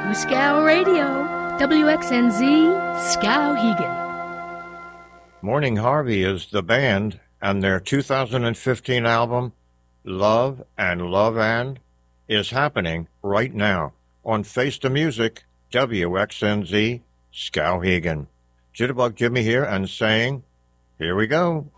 Scow Radio, WXNZ, Skowhegan. Morning Harvey is the band, and their 2015 album, Love and Love and, is happening right now on Face the Music, WXNZ, Skowhegan. Jitterbug Jimmy here and saying, here we go.